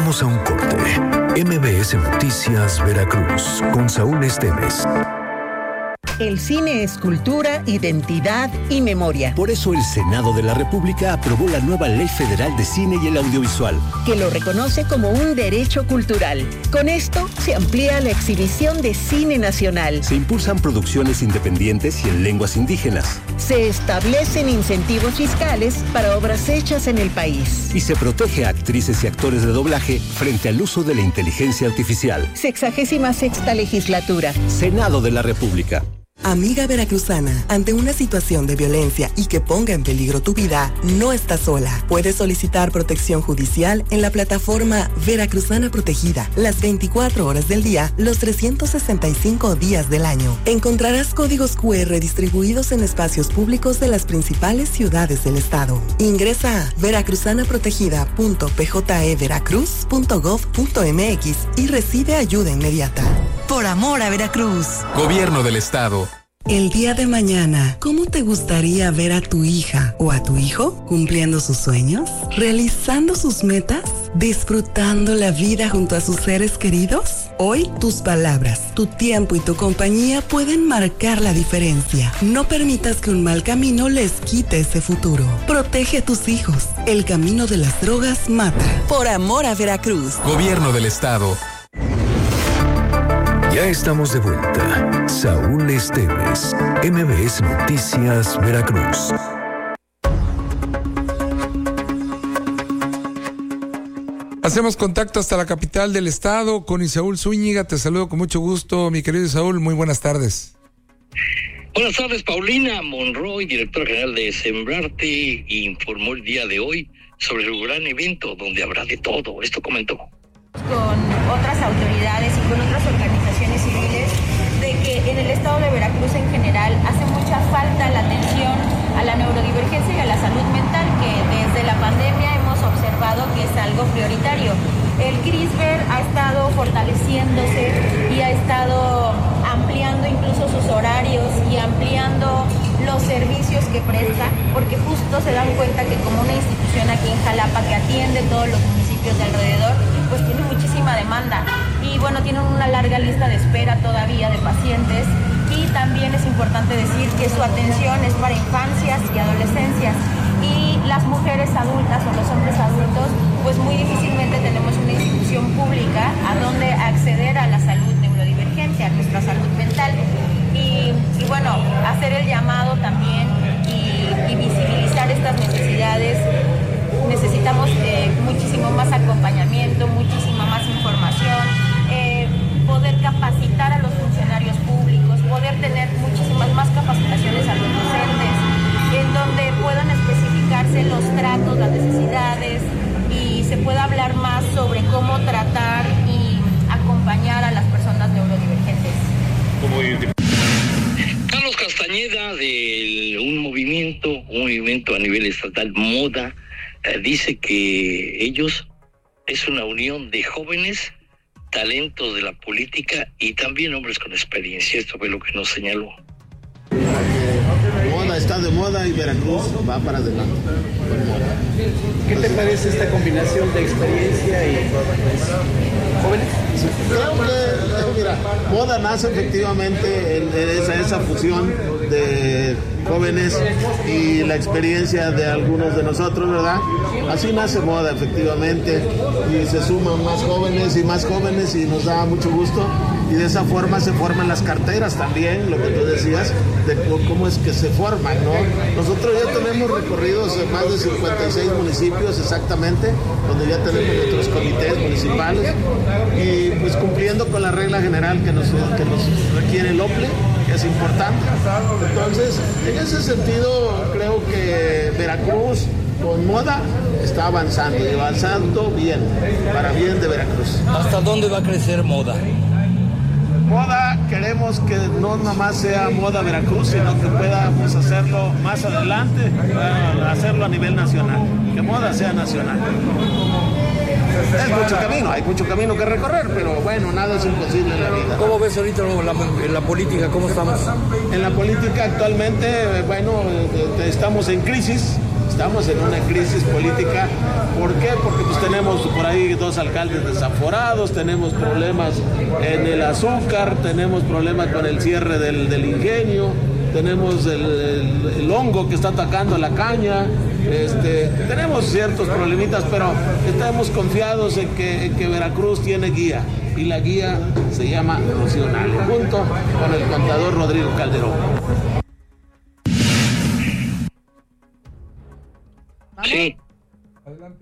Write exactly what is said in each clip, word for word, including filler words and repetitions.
Vamos a un corte. M B S Noticias Veracruz con Saúl Esteves. El cine es cultura, identidad y memoria. Por eso el Senado de la República aprobó la nueva Ley Federal de Cine y el Audiovisual, que lo reconoce como un derecho cultural. Con esto se amplía la exhibición de cine nacional. Se impulsan producciones independientes y en lenguas indígenas. Se establecen incentivos fiscales para obras hechas en el país. Y se protege a actrices y actores de doblaje frente al uso de la inteligencia artificial. Sexagésima sexta legislatura. Senado de la República. Amiga veracruzana, ante una situación de violencia y que ponga en peligro tu vida, no estás sola. Puedes solicitar protección judicial en la plataforma Veracruzana Protegida, las veinticuatro horas del día, los trescientos sesenta y cinco días del año. Encontrarás códigos cu erre distribuidos en espacios públicos de las principales ciudades del estado. Ingresa a veracruzana protegida punto p j e veracruz punto gov punto m x y recibe ayuda inmediata. Por amor a Veracruz. Gobierno del Estado. El día de mañana, ¿cómo te gustaría ver a tu hija o a tu hijo cumpliendo sus sueños, realizando sus metas, disfrutando la vida junto a sus seres queridos? Hoy, tus palabras, tu tiempo y tu compañía pueden marcar la diferencia. No permitas que un mal camino les quite ese futuro. Protege a tus hijos. El camino de las drogas mata. Por amor a Veracruz. Gobierno del Estado. Ya estamos de vuelta. Saúl Esteves, M B S Noticias Veracruz. Hacemos contacto hasta la capital del estado con Isaúl Zúñiga. Te saludo con mucho gusto, mi querido Isaúl. Muy buenas tardes. Buenas tardes. Paulina Monroy, directora general de Sembrarte, informó el día de hoy sobre el gran evento donde habrá de todo. Esto comentó. Con otras autoridades y con otras organizaciones civiles, de que en el estado de Veracruz en general hace mucha falta la atención a la neurodivergencia y a la salud mental, que desde la pandemia hemos observado que es algo prioritario. El CRISVER ha estado fortaleciéndose y ha estado ampliando incluso sus horarios y ampliando los servicios que presta, porque justo se dan cuenta que como una institución aquí en Jalapa que atiende todos los municipios de alrededor, pues tiene muchísima demanda y bueno, tienen una larga lista de espera todavía de pacientes, y también es importante decir que su atención es para infancias y adolescencias, y las mujeres adultas o los hombres adultos pues muy difícilmente tenemos una institución pública a donde acceder a la salud neurodivergente, a nuestra salud mental, y, y bueno, hacer el llamado también y, y visibilizar estas necesidades. Necesitamos eh, muchísimo más acompañamiento, muchísima más información, eh, poder capacitar a los funcionarios públicos, poder tener muchísimas más capacitaciones a los docentes, en donde puedan especificarse los tratos, las necesidades, y se pueda hablar más sobre cómo tratar y acompañar a las personas neurodivergentes. Carlos Castañeda, de un movimiento, un movimiento a nivel estatal, Moda, eh, dice que ellos es una unión de jóvenes, talentos de la política y también hombres con experiencia. Esto fue lo que nos señaló. Moda está de moda y Veracruz va para adelante. ¿Qué te parece esta combinación de experiencia y jóvenes? Creo que, mira, Moda nace efectivamente en, en esa, esa fusión de jóvenes y la experiencia de algunos de nosotros, ¿verdad? Así nace Moda, efectivamente, y se suman más jóvenes y más jóvenes y nos da mucho gusto, y de esa forma se forman las carteras también, lo que tú decías, de cómo es que se forman, ¿no? Nosotros ya tenemos recorridos en más de cincuenta y seis municipios exactamente, donde ya tenemos nuestros comités municipales, y pues cumpliendo con la regla general que nos, que nos requiere el O P L E, que es importante. Entonces, en ese sentido, creo que Veracruz con Moda está avanzando y avanzando bien, para bien de Veracruz. ¿Hasta dónde va a crecer Moda? Moda, queremos que no nomás sea Moda Veracruz, sino que podamos hacerlo más adelante, hacerlo a nivel nacional, que Moda sea nacional. Es mucho camino, hay mucho camino que recorrer, pero bueno, nada es imposible en la vida. ¿Cómo ves ahorita la, en la política? ¿Cómo estamos? En la política actualmente, bueno, estamos en crisis, estamos en una crisis política. ¿Por qué? Porque pues tenemos por ahí dos alcaldes desaforados, tenemos problemas en el azúcar, tenemos problemas con el cierre del, del ingenio, tenemos el, el, el hongo que está atacando la caña, este, tenemos ciertos problemitas, pero estamos confiados en que, en que Veracruz tiene guía, y la guía se llama Rocío Nale, junto con el contador Rodrigo Calderón. Sí. Adelante.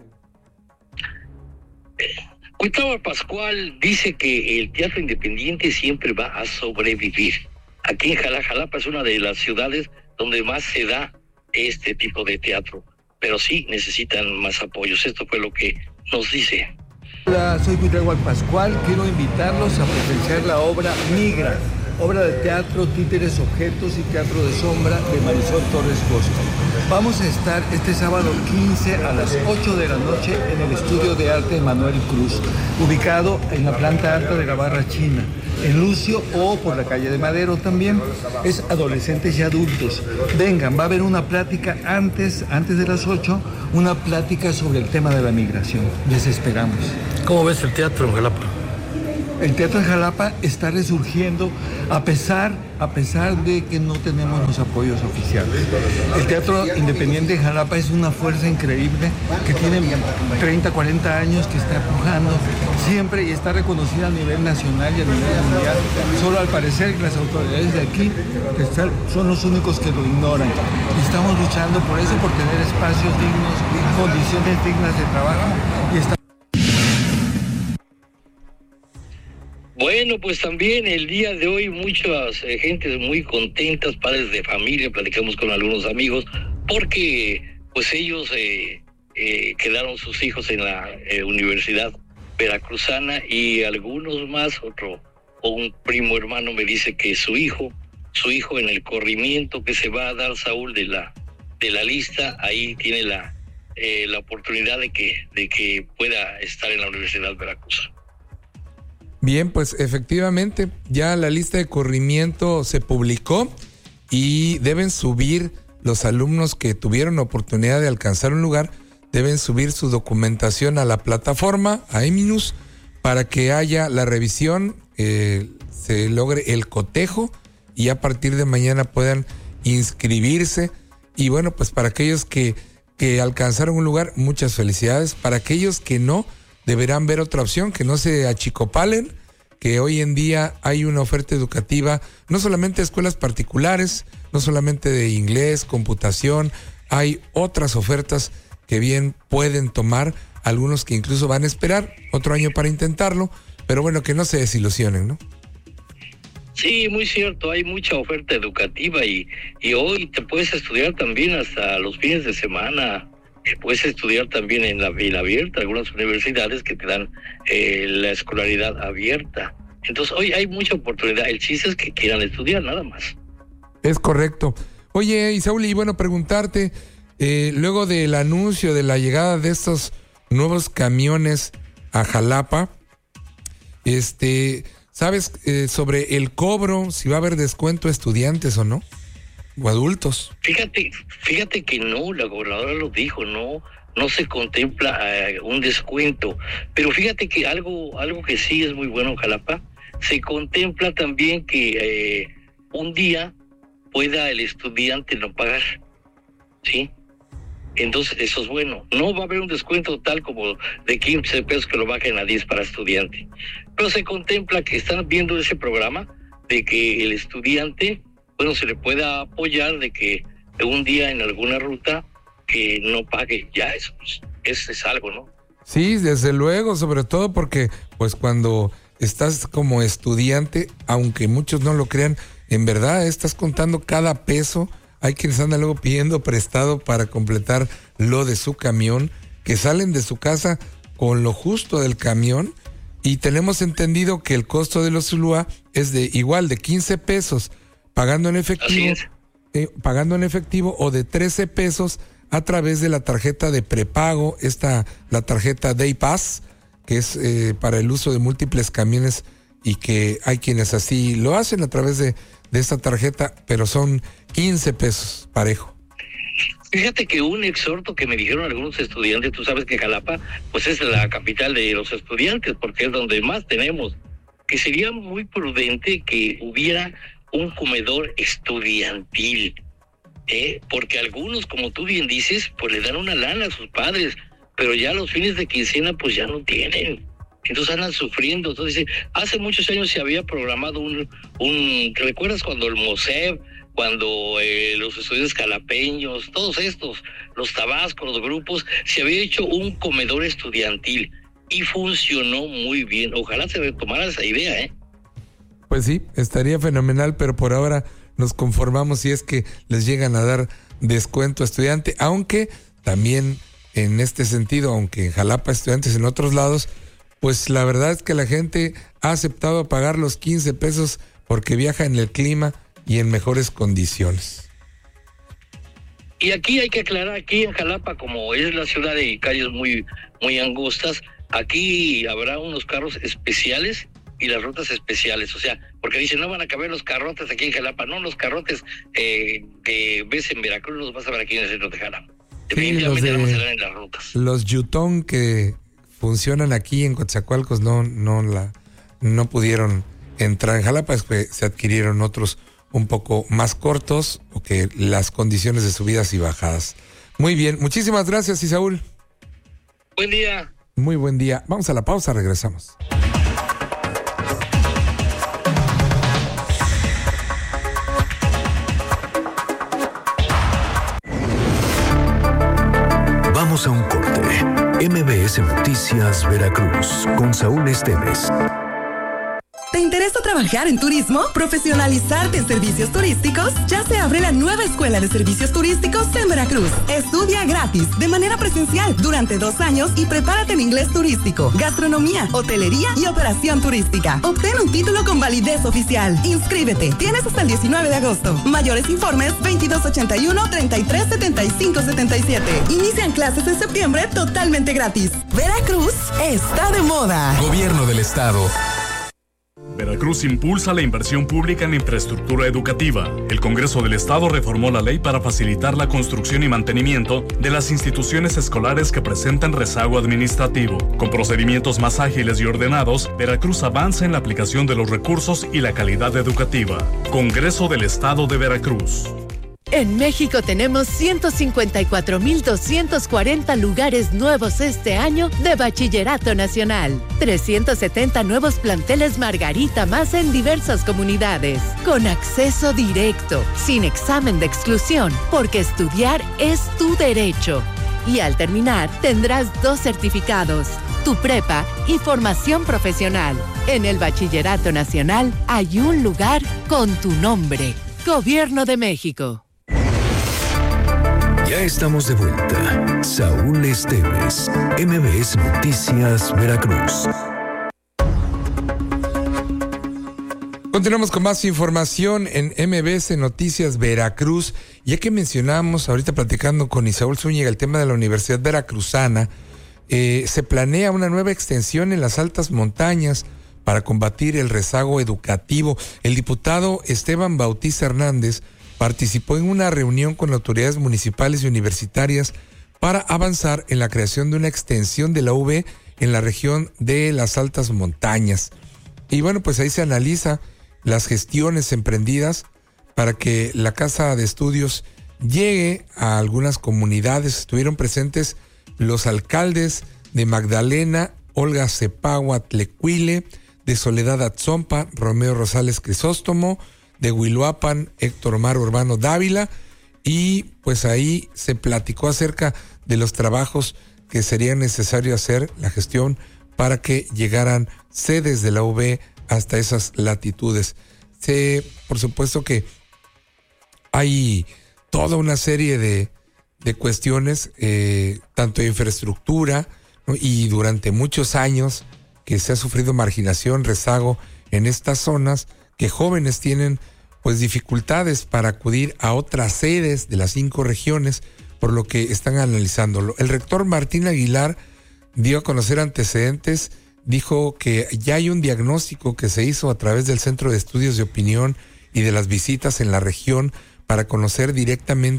Cuitlava Pascual dice que el teatro independiente siempre va a sobrevivir. Aquí en Jalapa, Jalapa es una de las ciudades donde más se da este tipo de teatro, pero sí necesitan más apoyos. Esto fue lo que nos dice. Hola, soy Cuitlava Pascual. Quiero invitarlos a presenciar la obra Migra, obra de teatro, títeres, objetos y teatro de sombra de Marisol Torres Costa. Vamos a estar este sábado quince a las ocho de la noche en el Estudio de Arte de Manuel Cruz, ubicado en la planta alta de la Barra China, en Lucio o por la calle de Madero también. Es adolescentes y adultos. Vengan, va a haber una plática antes, antes de las ocho, una plática sobre el tema de la migración. Les esperamos. ¿Cómo ves el teatro en Jalapa? El teatro en Jalapa está resurgiendo a pesar, a pesar de que no tenemos los apoyos oficiales. El teatro independiente en Jalapa es una fuerza increíble que tiene treinta, cuarenta años, que está empujando siempre y está reconocida a nivel nacional y a nivel mundial. Solo al parecer las autoridades de aquí están, son los únicos que lo ignoran. Y estamos luchando por eso, por tener espacios dignos, condiciones dignas de trabajo y está. Bueno, pues también el día de hoy muchas eh, gentes muy contentas, padres de familia, platicamos con algunos amigos, porque pues ellos eh, eh, quedaron sus hijos en la eh, Universidad Veracruzana, y algunos más, otro, o un primo hermano me dice que su hijo, su hijo en el corrimiento que se va a dar, Saúl, de la de la lista, ahí tiene la eh, la oportunidad de que de que pueda estar en la Universidad Veracruzana. Bien, pues efectivamente ya la lista de corrimiento se publicó y deben subir los alumnos que tuvieron oportunidad de alcanzar un lugar, deben subir su documentación a la plataforma, a Eminus, para que haya la revisión, eh, se logre el cotejo y a partir de mañana puedan inscribirse. Y bueno, pues para aquellos que, que alcanzaron un lugar, muchas felicidades. Para aquellos que no, deberán ver otra opción, que no se achicopalen, que hoy en día hay una oferta educativa, no solamente de escuelas particulares, no solamente de inglés, computación, hay otras ofertas que bien pueden tomar, algunos que incluso van a esperar otro año para intentarlo, pero bueno, que no se desilusionen, ¿no? Sí, muy cierto, hay mucha oferta educativa y, y hoy te puedes estudiar también hasta los fines de semana. Puedes estudiar también en la vida abierta, algunas universidades que te dan eh, la escolaridad abierta. Entonces hoy hay mucha oportunidad, el chiste es que quieran estudiar, nada más. Es correcto. Oye, Isaúl, y bueno, preguntarte, eh, luego del anuncio de la llegada de estos nuevos camiones a Jalapa, este, ¿sabes eh, sobre el cobro, si va a haber descuento a estudiantes o no? O adultos. Fíjate, fíjate que no, la gobernadora lo dijo, no, no se contempla eh, un descuento, pero fíjate que algo, algo que sí es muy bueno en Jalapa, se contempla también que eh, un día pueda el estudiante no pagar, ¿sí? Entonces eso es bueno. No va a haber un descuento tal como de quince pesos que lo bajen a diez para estudiante, pero se contempla que están viendo ese programa de que el estudiante, bueno, se le pueda apoyar de que un día en alguna ruta que no pague, ya eso es, es algo, ¿no? Sí, desde luego, sobre todo porque pues cuando estás como estudiante, aunque muchos no lo crean, en verdad estás contando cada peso. Hay quienes andan luego pidiendo prestado para completar lo de su camión, que salen de su casa con lo justo del camión, y tenemos entendido que el costo de los Zulúa es de igual de quince pesos pagando en efectivo, eh, pagando en efectivo o de trece pesos a través de la tarjeta de prepago, esta, la tarjeta Day Pass, que es eh, para el uso de múltiples camiones y que hay quienes así lo hacen a través de, de esta tarjeta, pero son quince pesos parejo. Fíjate que un exhorto que me dijeron algunos estudiantes, tú sabes que Jalapa pues es la capital de los estudiantes porque es donde más tenemos, que sería muy prudente que hubiera un comedor estudiantil, ¿eh? Porque algunos, como tú bien dices, pues le dan una lana a sus padres, pero ya los fines de quincena pues ya no tienen. Entonces andan sufriendo. Entonces, hace muchos años se había programado un, un ¿te recuerdas cuando el MOSEB, cuando eh, los estudiantes jalapeños, todos estos, los tabascos, los grupos, se había hecho un comedor estudiantil y funcionó muy bien? Ojalá se retomara esa idea, ¿eh? Pues sí, estaría fenomenal, pero por ahora nos conformamos si es que les llegan a dar descuento a estudiante, aunque también en este sentido, aunque en Jalapa estudiantes en otros lados, pues la verdad es que la gente ha aceptado pagar los quince pesos porque viaja en el clima y en mejores condiciones. Y aquí hay que aclarar, aquí en Jalapa, como es la ciudad de calles muy, muy angostas, aquí habrá unos carros especiales y las rutas especiales, o sea, porque dicen no van a caber los carrotes aquí en Jalapa, no, los carrotes eh, que ves en Veracruz los vas a ver aquí en el centro de Jalapa. Definitivamente sí, vamos de, a ver en las rutas. Los Yutón que funcionan aquí en Coatzacoalcos no, no, la, no pudieron entrar en Jalapa, es que se adquirieron otros un poco más cortos o que las condiciones de subidas y bajadas. Muy bien, muchísimas gracias, Isaúl. Buen día. Muy buen día. Vamos a la pausa, regresamos. Vamos a un corte. M B S Noticias Veracruz con Saúl Esteves. ¿Te interesa trabajar en turismo? ¿Profesionalizarte en servicios turísticos? Ya se abre la nueva Escuela de Servicios Turísticos en Veracruz. Estudia gratis, de manera presencial, durante dos años y prepárate en inglés turístico, gastronomía, hotelería y operación turística. Obtén un título con validez oficial. Inscríbete. Tienes hasta el diecinueve de agosto. Mayores informes veintidós ochenta y uno, treinta y tres setenta y cinco setenta y siete. Inician clases en septiembre totalmente gratis. Veracruz está de moda. Gobierno del Estado. Veracruz impulsa la inversión pública en infraestructura educativa. El Congreso del Estado reformó la ley para facilitar la construcción y mantenimiento de las instituciones escolares que presentan rezago administrativo. Con procedimientos más ágiles y ordenados, Veracruz avanza en la aplicación de los recursos y la calidad educativa. Congreso del Estado de Veracruz. En México tenemos ciento cincuenta y cuatro mil doscientos cuarenta lugares nuevos este año de Bachillerato Nacional. trescientos setenta nuevos planteles Margarita más en diversas comunidades. Con acceso directo, sin examen de exclusión, porque estudiar es tu derecho. Y al terminar, tendrás dos certificados, tu prepa y formación profesional. En el Bachillerato Nacional hay un lugar con tu nombre. Gobierno de México. Ya estamos de vuelta. Saúl Esteves, M B S Noticias Veracruz. Continuamos con más información en M B S Noticias Veracruz. Ya que mencionamos, ahorita platicando con Isaúl Zúñiga, el tema de la Universidad Veracruzana, eh, se planea una nueva extensión en las altas montañas para combatir el rezago educativo. El diputado Esteban Bautista Hernández participó en una reunión con autoridades municipales y universitarias para avanzar en la creación de una extensión de la U V en la región de las altas montañas. Y bueno, pues ahí se analiza las gestiones emprendidas para que la Casa de Estudios llegue a algunas comunidades. Estuvieron presentes los alcaldes de Magdalena, Olga Cepagua Tlecuile, de Soledad Atzompa, Romeo Rosales Crisóstomo, de Huiluapan, Héctor Omar Urbano Dávila, y pues ahí se platicó acerca de los trabajos que sería necesario hacer, la gestión, para que llegaran sedes de la U V hasta esas latitudes. Se, por supuesto que hay toda una serie de, de cuestiones, eh, tanto de infraestructura, ¿no? Y durante muchos años que se ha sufrido marginación, rezago en estas zonas, que jóvenes tienen pues dificultades para acudir a otras sedes de las cinco regiones, por lo que están analizándolo. El rector Martín Aguilar dio a conocer antecedentes, dijo que ya hay un diagnóstico que se hizo a través del Centro de Estudios de Opinión y de las visitas en la región para conocer directamente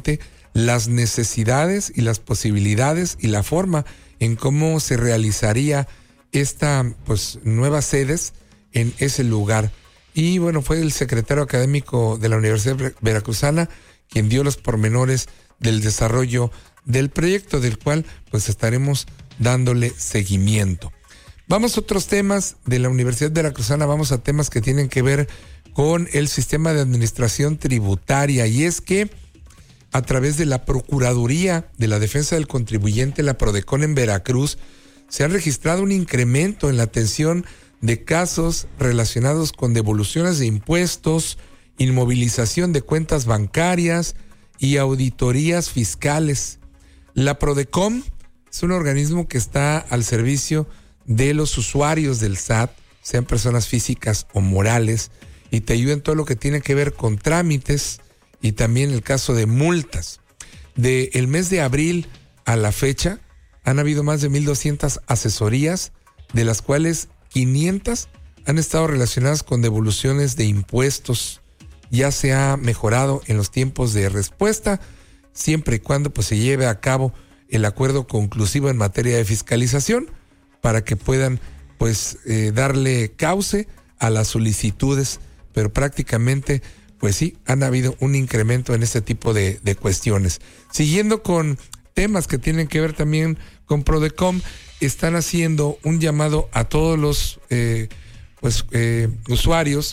las necesidades y las posibilidades y la forma en cómo se realizaría esta pues nuevas sedes en ese lugar. Y bueno, fue el secretario académico de la Universidad Veracruzana quien dio los pormenores del desarrollo del proyecto, del cual pues estaremos dándole seguimiento. Vamos a otros temas de la Universidad Veracruzana, vamos a temas que tienen que ver con el sistema de administración tributaria, y es que a través de la Procuraduría de la Defensa del Contribuyente, la Prodecon en Veracruz, se ha registrado un incremento en la atención de casos relacionados con devoluciones de impuestos, inmovilización de cuentas bancarias y auditorías fiscales. La Prodecon es un organismo que está al servicio de los usuarios del S A T, sean personas físicas o morales, y te ayuda en todo lo que tiene que ver con trámites y también el caso de multas. De el mes de abril a la fecha han habido más de mil doscientas asesorías, de las cuales quinientas han estado relacionadas con devoluciones de impuestos. Ya se ha mejorado en los tiempos de respuesta, siempre y cuando pues se lleve a cabo el acuerdo conclusivo en materia de fiscalización, para que puedan pues eh, darle cauce a las solicitudes, pero prácticamente pues sí, han habido un incremento en este tipo de, de cuestiones. Siguiendo con temas que tienen que ver también con Prodecon, están haciendo un llamado a todos los eh, pues eh, usuarios,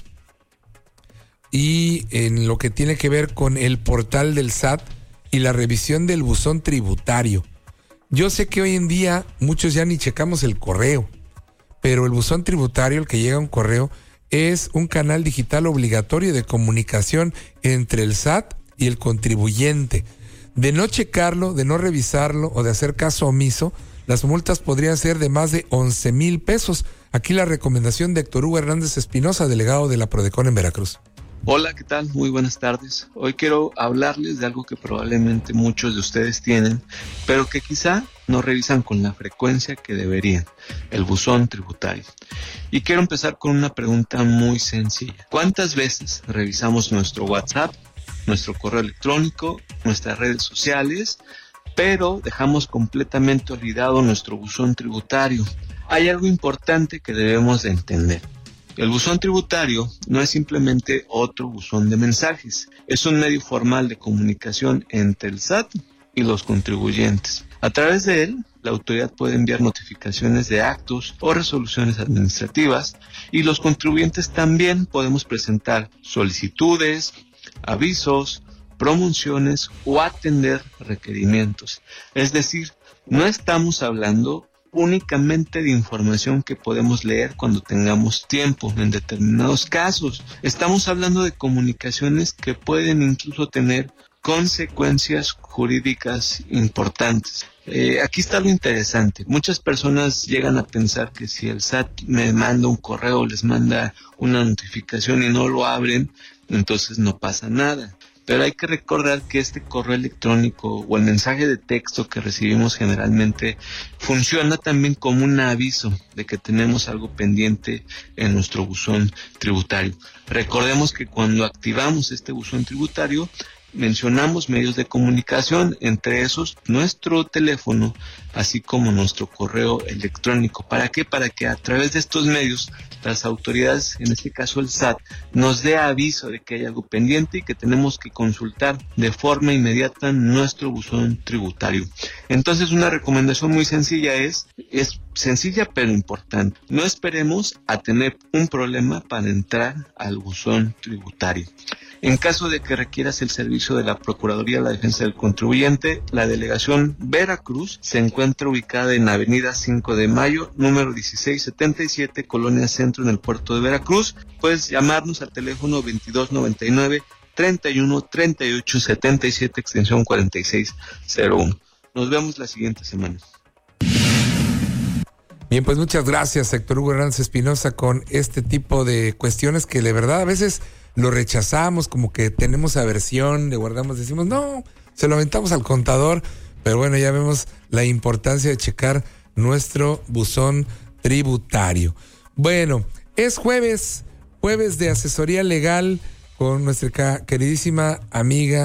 y en lo que tiene que ver con el portal del S A T y la revisión del buzón tributario. Yo sé que hoy en día muchos ya ni checamos el correo, pero el buzón tributario, el que llega a un correo, es un canal digital obligatorio de comunicación entre el S A T y el contribuyente. De no checarlo, de no revisarlo o de hacer caso omiso, las multas podrían ser de más de once mil pesos. Aquí la recomendación de Héctor Hugo Hernández Espinosa, delegado de la Prodecon en Veracruz. Hola, ¿qué tal? Muy buenas tardes. Hoy quiero hablarles de algo que probablemente muchos de ustedes tienen, pero que quizá no revisan con la frecuencia que deberían: el buzón tributario. Y quiero empezar con una pregunta muy sencilla. ¿Cuántas veces revisamos nuestro WhatsApp, nuestro correo electrónico, nuestras redes sociales, pero dejamos completamente olvidado nuestro buzón tributario? Hay algo importante que debemos de entender. El buzón tributario no es simplemente otro buzón de mensajes, es un medio formal de comunicación entre el S A T y los contribuyentes. A través de él, la autoridad puede enviar notificaciones de actos o resoluciones administrativas, y los contribuyentes también podemos presentar solicitudes, avisos, promociones o atender requerimientos. Es decir, no estamos hablando únicamente de información que podemos leer cuando tengamos tiempo. En determinados casos estamos hablando de comunicaciones que pueden incluso tener consecuencias jurídicas importantes. Eh, aquí está lo interesante. Muchas personas llegan a pensar que si el S A T me manda un correo, les manda una notificación y no lo abren, entonces no pasa nada. Pero hay que recordar que este correo electrónico o el mensaje de texto que recibimos generalmente funciona también como un aviso de que tenemos algo pendiente en nuestro buzón tributario. Recordemos que cuando activamos este buzón tributario, mencionamos medios de comunicación, entre esos nuestro teléfono, así como nuestro correo electrónico. ¿Para qué? Para que a través de estos medios las autoridades, en este caso el S A T, nos dé aviso de que hay algo pendiente y que tenemos que consultar de forma inmediata nuestro buzón tributario. Entonces, una recomendación muy sencilla es, es sencilla pero importante: no esperemos a tener un problema para entrar al buzón tributario. En caso de que requieras el servicio de la Procuraduría de la Defensa del Contribuyente, la Delegación Veracruz se encuentra ubicada en Avenida cinco de Mayo, número dieciséis setenta y siete, Colonia Centro, en el puerto de Veracruz. Puedes llamarnos al teléfono veintidós noventa y nueve, treinta y uno, treinta y ocho, setenta y siete, extensión cuarenta y seis cero uno. Nos vemos la siguiente semana. Bien, pues muchas gracias, Héctor Hugo Hernández Espinosa, con este tipo de cuestiones que de verdad a veces lo rechazamos, como que tenemos aversión, le guardamos, decimos, no, se lo aventamos al contador, pero bueno, ya vemos la importancia de checar nuestro buzón tributario. Bueno, es jueves, jueves de asesoría legal con nuestra queridísima amiga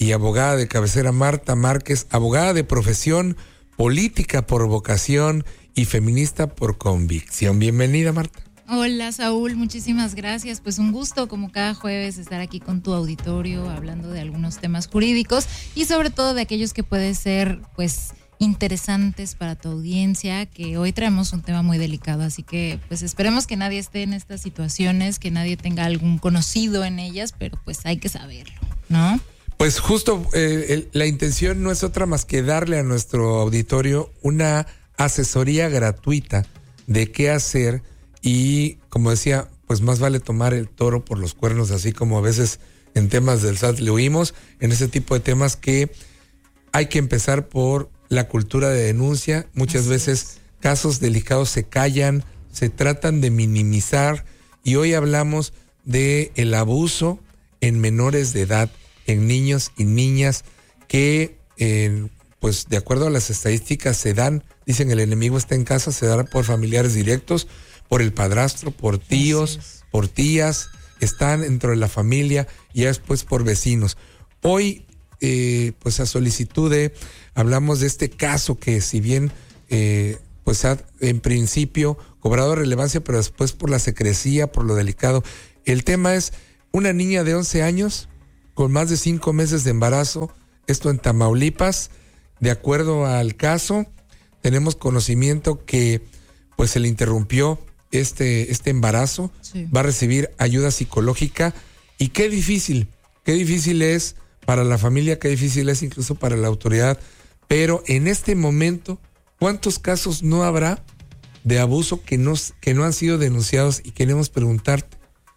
y abogada de cabecera Marta Márquez, abogada de profesión, política por vocación y feminista por convicción. Bienvenida, Marta. Hola, Saúl, muchísimas gracias. Pues un gusto, como cada jueves, estar aquí con tu auditorio hablando de algunos temas jurídicos y sobre todo de aquellos que pueden ser, pues, interesantes para tu audiencia, que hoy traemos un tema muy delicado, así que pues esperemos que nadie esté en estas situaciones, que nadie tenga algún conocido en ellas, pero pues hay que saberlo, ¿no? Pues justo eh, el, la intención no es otra más que darle a nuestro auditorio una asesoría gratuita de qué hacer y, como decía, pues más vale tomar el toro por los cuernos, así como a veces en temas del S A T le oímos, en ese tipo de temas que hay que empezar por la cultura de denuncia. Muchas Así veces es. Casos delicados se callan, se tratan de minimizar y hoy hablamos de el abuso en menores de edad, en niños y niñas que, eh, pues de acuerdo a las estadísticas se dan, dicen el enemigo está en casa, se dan por familiares directos, por el padrastro, por tíos, por tías, están dentro de la familia y después por vecinos. Hoy, eh, pues a solicitud de, hablamos de este caso que si bien eh, pues ha en principio cobrado relevancia, pero después por la secrecía, por lo delicado. El tema es una niña de once años con más de cinco meses de embarazo, esto en Tamaulipas. De acuerdo al caso, tenemos conocimiento que pues se le interrumpió este, este embarazo, sí. Va a recibir ayuda psicológica y qué difícil, qué difícil es para la familia, qué difícil es incluso para la autoridad, pero en este momento, ¿cuántos casos no habrá de abuso que no, que no han sido denunciados? Y queremos preguntarte,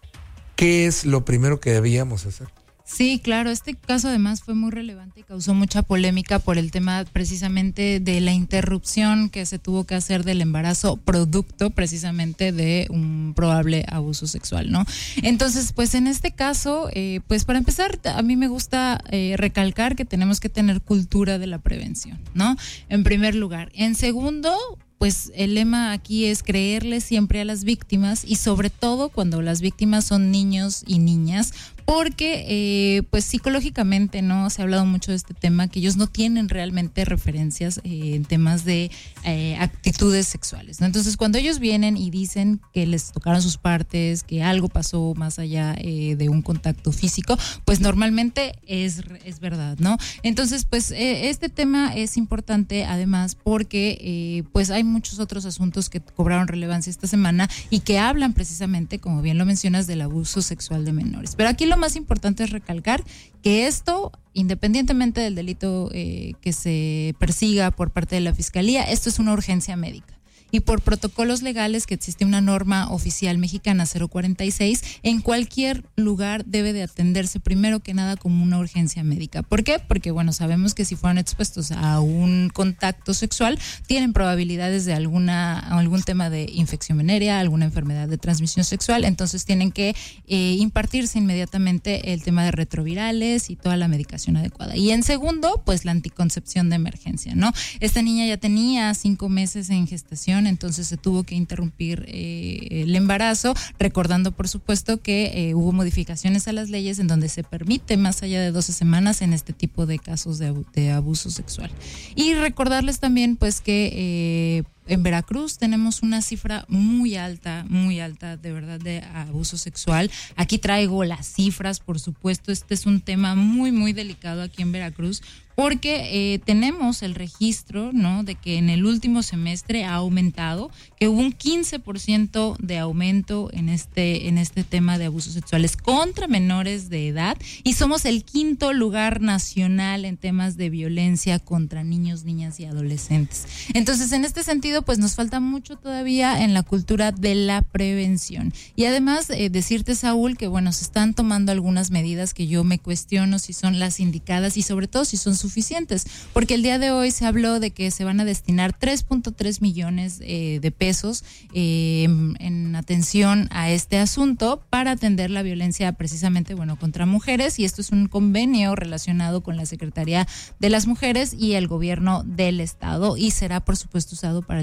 ¿qué es lo primero que debíamos hacer? Sí, claro, este caso además fue muy relevante y causó mucha polémica por el tema precisamente de la interrupción que se tuvo que hacer del embarazo producto precisamente de un probable abuso sexual, ¿no? Entonces, pues en este caso, eh, pues para empezar, a mí me gusta eh, recalcar que tenemos que tener cultura de la prevención, ¿no? En primer lugar. En segundo, pues el lema aquí es creerle siempre a las víctimas y sobre todo cuando las víctimas son niños y niñas, porque eh, pues psicológicamente no se ha hablado mucho de este tema, que ellos no tienen realmente referencias eh, en temas de eh, actitudes sexuales, ¿no? Entonces cuando ellos vienen y dicen que les tocaron sus partes, que algo pasó más allá eh, de un contacto físico, pues normalmente es, es verdad, ¿no? Entonces pues eh, este tema es importante además porque eh, pues hay muchos otros asuntos que cobraron relevancia esta semana y que hablan precisamente, como bien lo mencionas, del abuso sexual de menores. Pero aquí lo más importante es recalcar que esto, independientemente del delito eh, que se persiga por parte de la Fiscalía, esto es una urgencia médica. Y por protocolos legales que existe una norma oficial mexicana cero cuarenta y seis, en cualquier lugar debe de atenderse primero que nada como una urgencia médica. ¿Por qué? Porque bueno, sabemos que si fueron expuestos a un contacto sexual, tienen probabilidades de alguna algún tema de infección venérea, alguna enfermedad de transmisión sexual, entonces tienen que eh, impartirse inmediatamente el tema de retrovirales y toda la medicación adecuada. Y en segundo, pues la anticoncepción de emergencia, ¿no? Esta niña ya tenía cinco meses en gestación, entonces se tuvo que interrumpir eh, el embarazo, recordando por supuesto que eh, hubo modificaciones a las leyes en donde se permite más allá de doce semanas en este tipo de casos de, de abuso sexual. Y recordarles también pues que eh, en Veracruz tenemos una cifra muy alta, muy alta de verdad de abuso sexual. Aquí traigo las cifras, por supuesto, este es un tema muy, muy delicado aquí en Veracruz, porque eh, tenemos el registro, ¿no?, de que en el último semestre ha aumentado, que hubo un quince por ciento de aumento en este, en este tema de abusos sexuales contra menores de edad, y somos el quinto lugar nacional en temas de violencia contra niños, niñas y adolescentes. Entonces, en este sentido, pues nos falta mucho todavía en la cultura de la prevención. Y además, eh, decirte, Saúl, que bueno, se están tomando algunas medidas que yo me cuestiono si son las indicadas y sobre todo si son suficientes, porque el día de hoy se habló de que se van a destinar tres punto tres millones eh, de pesos eh, en atención a este asunto para atender la violencia precisamente, bueno, contra mujeres, y esto es un convenio relacionado con la Secretaría de las Mujeres y el Gobierno del Estado, y será por supuesto usado para el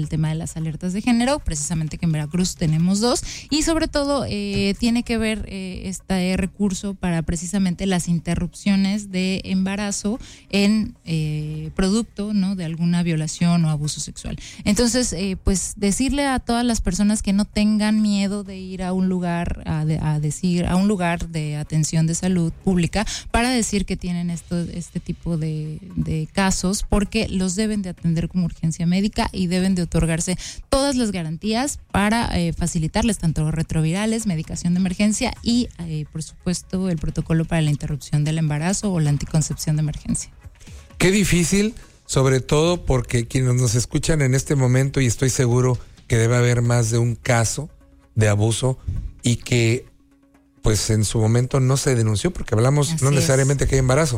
el tema de las alertas de género, precisamente que en Veracruz tenemos dos, y sobre todo eh, tiene que ver eh, este recurso para precisamente las interrupciones de embarazo en eh, producto, ¿no?, de alguna violación o abuso sexual. Entonces, eh, pues decirle a todas las personas que no tengan miedo de ir a un lugar, a, de, a decir, a un lugar de atención de salud pública para decir que tienen esto, este tipo de, de casos, porque los deben de atender como urgencia médica y deben de otorgarse todas las garantías para eh, facilitarles tanto retrovirales, medicación de emergencia y, eh, por supuesto, el protocolo para la interrupción del embarazo o la anticoncepción de emergencia. Qué difícil, sobre todo porque quienes nos escuchan en este momento, y estoy seguro que debe haber más de un caso de abuso y que pues en su momento no se denunció, porque hablamos Así no necesariamente es. que hay embarazo,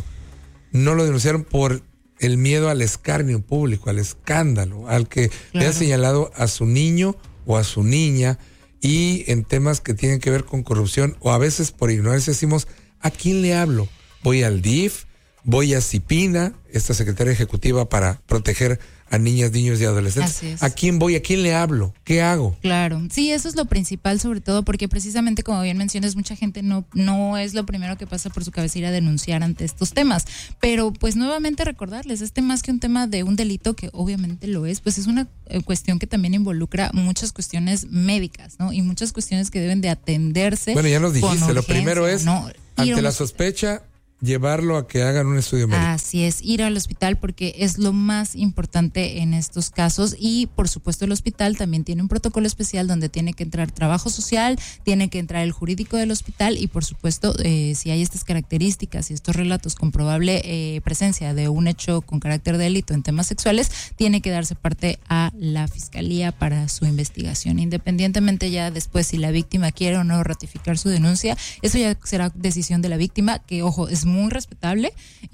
no lo denunciaron por el miedo al escarnio público, al escándalo, al que claro. le ha señalado a su niño o a su niña, y en temas que tienen que ver con corrupción o a veces por ignorancia decimos, ¿a quién le hablo? Voy al D I F, voy a CIPINA, esta secretaria ejecutiva para proteger a niñas, niños y adolescentes. ¿A quién voy? ¿A quién le hablo? ¿Qué hago? Claro, sí, eso es lo principal, sobre todo porque precisamente, como bien mencionas, mucha gente no, no es lo primero que pasa por su cabeza ir a denunciar ante estos temas, pero pues nuevamente recordarles, este más que un tema de un delito, que obviamente lo es, pues es una cuestión que también involucra muchas cuestiones médicas, ¿no? Y muchas cuestiones que deben de atenderse. Bueno, ya nos dijiste, urgencia, lo primero es, ¿no?, ante la sospecha, llevarlo a que hagan un estudio médico. Así es, ir al hospital porque es lo más importante en estos casos, y por supuesto el hospital también tiene un protocolo especial donde tiene que entrar trabajo social, tiene que entrar el jurídico del hospital y por supuesto eh, si hay estas características y estos relatos con probable eh, presencia de un hecho con carácter de delito en temas sexuales, tiene que darse parte a la fiscalía para su investigación, independientemente ya después si la víctima quiere o no ratificar su denuncia, eso ya será decisión de la víctima, que ojo, es muy respetable,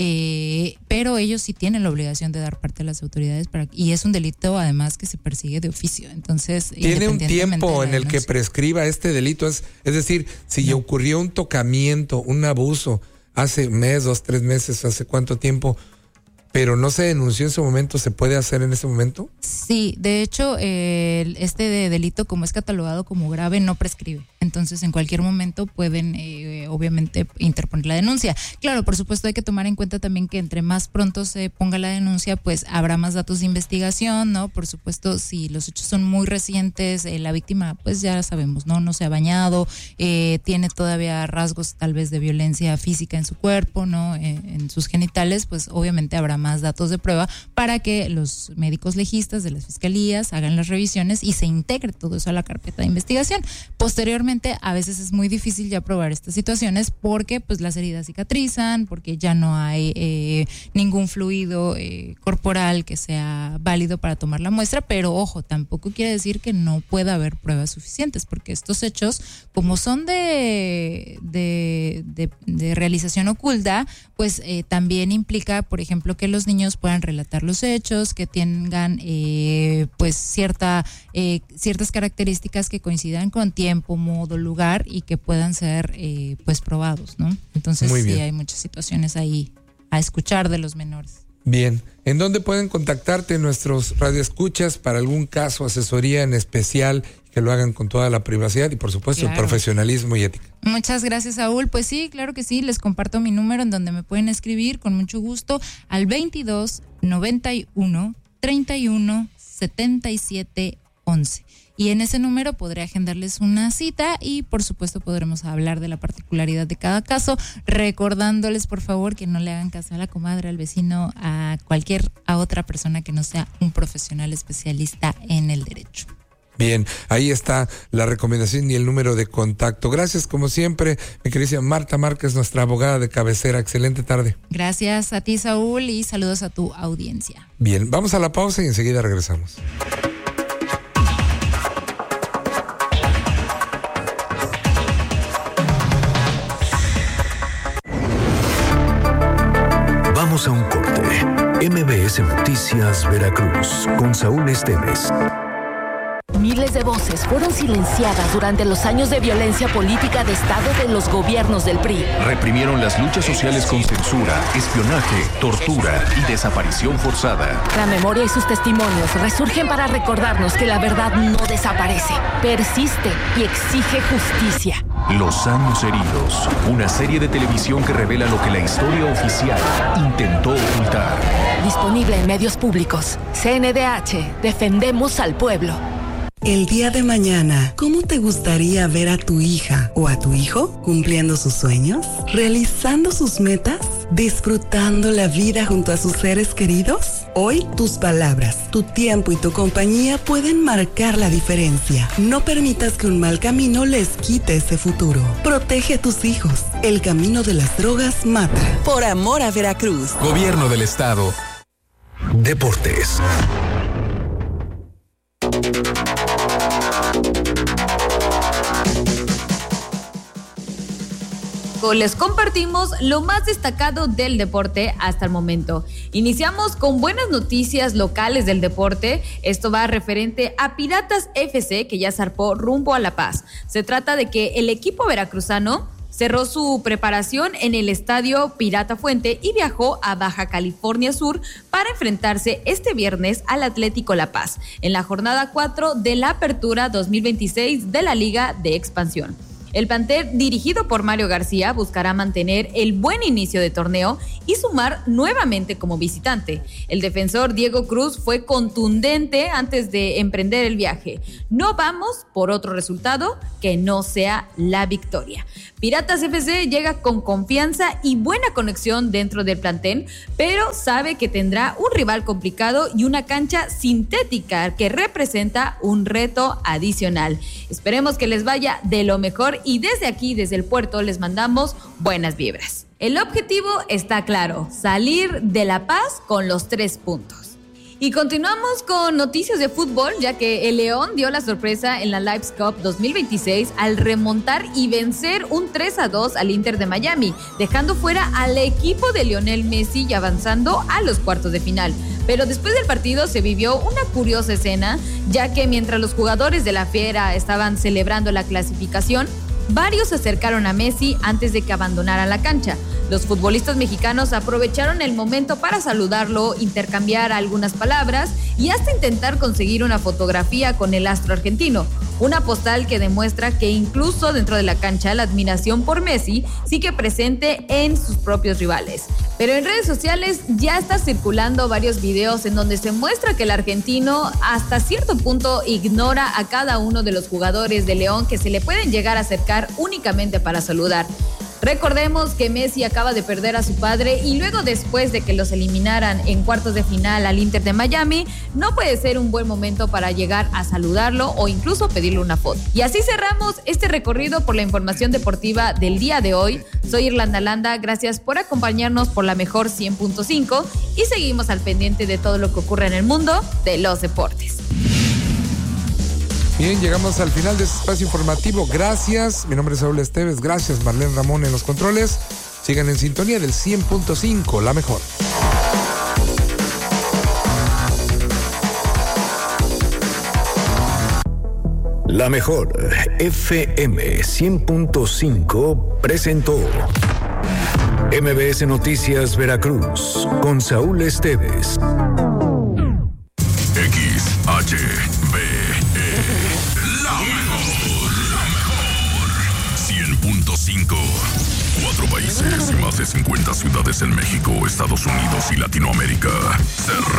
eh, pero ellos sí tienen la obligación de dar parte a las autoridades para, y es un delito además que se persigue de oficio. Entonces, ¿tiene un tiempo en el que prescriba este delito? Es, es decir, si no. ocurrió un tocamiento, un abuso hace mes, dos, tres meses, hace cuánto tiempo, pero no se denunció en su momento, ¿se puede hacer en ese momento? Sí, de hecho, eh, este de delito, como es catalogado como grave, no prescribe. Entonces, en cualquier momento pueden, eh, obviamente, interponer la denuncia. Claro, por supuesto, hay que tomar en cuenta también que entre más pronto se ponga la denuncia, pues habrá más datos de investigación, ¿no? Por supuesto, si los hechos son muy recientes, eh, la víctima, pues ya sabemos, ¿no? No se ha bañado, eh, tiene todavía rasgos tal vez de violencia física en su cuerpo, ¿no? Eh, en sus genitales, pues obviamente habrá más datos de prueba para que los médicos legistas de las fiscalías hagan las revisiones y se integre todo eso a la carpeta de investigación. Posteriormente, a veces es muy difícil ya probar estas situaciones porque pues las heridas cicatrizan, porque ya no hay eh, ningún fluido eh, corporal que sea válido para tomar la muestra, pero ojo, tampoco quiere decir que no pueda haber pruebas suficientes, porque estos hechos, como son de, de, de, de realización oculta, pues eh, también implica, por ejemplo, que los niños puedan relatar los hechos, que tengan eh, pues cierta eh, ciertas características que coincidan con tiempo, modo, lugar y que puedan ser eh, pues probados, ¿no? Entonces sí hay muchas situaciones ahí a escuchar de los menores. Bien, ¿en dónde pueden contactarte nuestros radioescuchas para algún caso, asesoría en especial, que lo hagan con toda la privacidad y por supuesto claro. el profesionalismo y ética? Muchas gracias, Saúl. Pues sí, claro que sí, les comparto mi número en donde me pueden escribir con mucho gusto al veintidós noventa y uno treinta y uno setenta y siete once. Y en ese número podré agendarles una cita y por supuesto podremos hablar de la particularidad de cada caso, recordándoles por favor que no le hagan caso a la comadre, al vecino, a cualquier a otra persona que no sea un profesional especialista en el derecho. Bien, ahí está la recomendación y el número de contacto. Gracias, como siempre, mi querida Marta Márquez, nuestra abogada de cabecera. Excelente tarde. Gracias a ti, Saúl, y saludos a tu audiencia. Bien, vamos a la pausa y enseguida regresamos. Vamos a un corte. M B S Noticias Veracruz con Saúl Esteves. Miles de de voces fueron silenciadas durante los años de violencia política de Estado de los gobiernos del P R I. Reprimieron las luchas sociales con censura, espionaje, tortura y desaparición forzada. La memoria y sus testimonios resurgen para recordarnos que la verdad no desaparece, persiste y exige justicia. Los años heridos, una serie de televisión que revela lo que la historia oficial intentó ocultar. Disponible en medios públicos. C N D H, defendemos al pueblo. El día de mañana, ¿cómo te gustaría ver a tu hija o a tu hijo cumpliendo sus sueños? ¿Realizando sus metas? ¿Disfrutando la vida junto a sus seres queridos? Hoy, tus palabras, tu tiempo y tu compañía pueden marcar la diferencia. No permitas que un mal camino les quite ese futuro. Protege a tus hijos. El camino de las drogas mata. Por amor a Veracruz. Gobierno del Estado. Deportes. Les compartimos lo más destacado del deporte hasta el momento. Iniciamos con buenas noticias locales del deporte. Esto va referente a Piratas F C, que ya zarpó rumbo a La Paz. Se trata de que el equipo veracruzano cerró su preparación en el estadio Pirata Fuente y viajó a Baja California Sur para enfrentarse este viernes al Atlético La Paz en la jornada cuatro de la Apertura dos mil veintiséis de la Liga de Expansión. El plantel, dirigido por Mario García, buscará mantener el buen inicio de torneo y sumar nuevamente como visitante. El defensor Diego Cruz fue contundente antes de emprender el viaje. No vamos por otro resultado que no sea la victoria. Piratas F C llega con confianza y buena conexión dentro del plantel, pero sabe que tendrá un rival complicado y una cancha sintética que representa un reto adicional. Esperemos que les vaya de lo mejor y desde aquí, desde el puerto, les mandamos buenas vibras. El objetivo está claro: salir de La Paz con los tres puntos. Y continuamos con noticias de fútbol, ya que el León dio la sorpresa en la Leagues Cup dos mil veintiséis al remontar y vencer un tres a dos al Inter de Miami, dejando fuera al equipo de Lionel Messi y avanzando a los cuartos de final. Pero después del partido se vivió una curiosa escena, ya que mientras los jugadores de la Fiera estaban celebrando la clasificación, varios se acercaron a Messi antes de que abandonara la cancha. Los futbolistas mexicanos aprovecharon el momento para saludarlo, intercambiar algunas palabras y hasta intentar conseguir una fotografía con el astro argentino. Una postal que demuestra que incluso dentro de la cancha la admiración por Messi sigue presente en sus propios rivales. Pero en redes sociales ya está circulando varios videos en donde se muestra que el argentino hasta cierto punto ignora a cada uno de los jugadores de León que se le pueden llegar a acercar únicamente para saludar. Recordemos que Messi acaba de perder a su padre y luego, después de que los eliminaran en cuartos de final al Inter de Miami, no puede ser un buen momento para llegar a saludarlo o incluso pedirle una foto. Y así cerramos este recorrido por la información deportiva del día de hoy. Soy Irlanda Landa, gracias por acompañarnos por la mejor cien punto cinco y seguimos al pendiente de todo lo que ocurre en el mundo de los deportes. Bien, llegamos al final de este espacio informativo. Gracias. Mi nombre es Saúl Esteves. Gracias, Marlene Ramón en los controles. Sigan en sintonía del cien punto cinco, la mejor. La mejor F M cien punto cinco presentó M B S Noticias Veracruz con Saúl Esteves. X H B E La mejor, la mejor cien punto cinco. Cuatro países y más de cincuenta ciudades en México, Estados Unidos y Latinoamérica se